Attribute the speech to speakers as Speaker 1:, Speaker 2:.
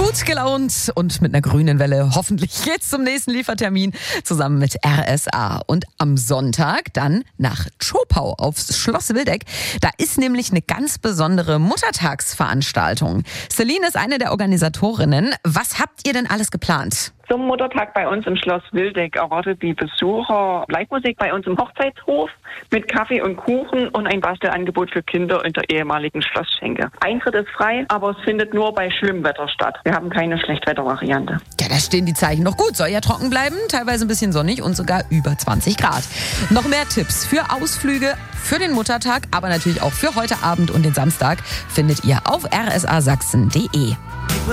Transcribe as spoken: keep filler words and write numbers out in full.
Speaker 1: Gut gelaunt und mit einer grünen Welle. Hoffentlich geht's zum nächsten Liefertermin zusammen mit R S A. Und am Sonntag dann nach Zschopau aufs Schloss Wildeck. Da ist nämlich eine ganz besondere Muttertagsveranstaltung. Celine ist eine der Organisatorinnen. Was habt ihr denn alles geplant?
Speaker 2: Zum Muttertag bei uns im Schloss Wildeck erwartet die Besucher Live-Musik bei uns im Hochzeitshof mit Kaffee und Kuchen und ein Bastelangebot für Kinder in der ehemaligen Schlossschenke. Eintritt ist frei, aber es findet nur bei schlimmem Wetter statt. Wir haben keine Schlechtwettervariante.
Speaker 1: Ja, da stehen die Zeichen noch gut. Soll ja trocken bleiben, teilweise ein bisschen sonnig und sogar über zwanzig Grad. Noch mehr Tipps für Ausflüge, für den Muttertag, aber natürlich auch für heute Abend und den Samstag findet ihr auf r s a sachsen punkt d e.